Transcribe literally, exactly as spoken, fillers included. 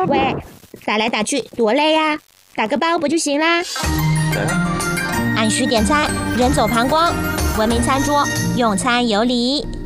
喂，打来打去多累呀，打个包不就行啦？按需点餐，人走旁观，文明餐桌，用餐有礼。